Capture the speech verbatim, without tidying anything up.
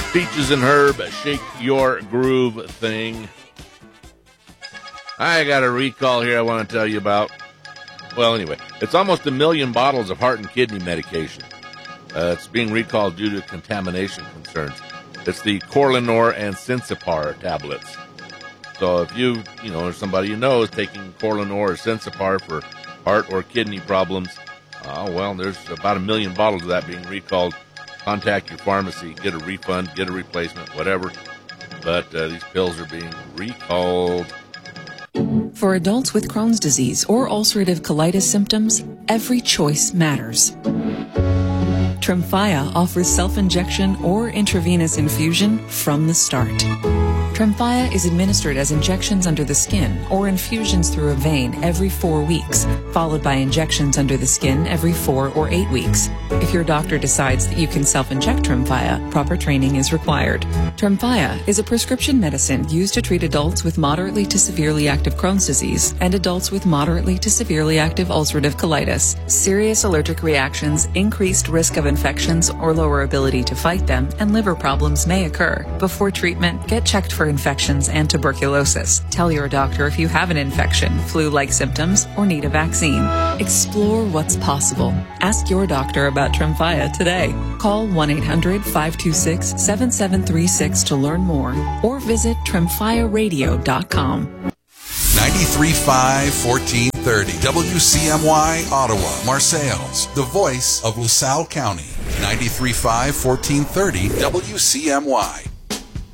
Peaches and Herb, Shake Your Groove thing. I got a recall here I want to tell you about. Well, anyway, it's almost a million bottles of heart and kidney medication. Uh, it's being recalled due to contamination concerns. It's the Corlinor and Sensipar tablets. So if you, you know, or somebody you know is taking Corlinor or Sensipar for heart or kidney problems, uh, well, there's about a million bottles of that being recalled. Contact your pharmacy, get a refund, get a replacement, whatever. But uh, these pills are being recalled. For adults with Crohn's disease or ulcerative colitis symptoms, every choice matters. Tremfya offers self-injection or intravenous infusion from the start. Tremfya is administered as injections under the skin or infusions through a vein every four weeks, followed by injections under the skin every four or eight weeks. If your doctor decides that you can self-inject Tremfya, proper training is required. Tremfya is a prescription medicine used to treat adults with moderately to severely active Crohn's disease and adults with moderately to severely active ulcerative colitis. Serious allergic reactions, increased risk of infections or lower ability to fight them, and liver problems may occur. Before treatment, get checked for infections and tuberculosis. Tell your doctor if you have an infection, flu-like symptoms, or need a vaccine. Explore what's possible. Ask your doctor about Tremfya today. Call one eight hundred five two six seven seven three six to learn more or visit tremfya radio dot com. ninety-three point five, fourteen thirty W C M Y, Ottawa, Marseilles, the voice of LaSalle County. ninety-three point five, fourteen thirty W C M Y.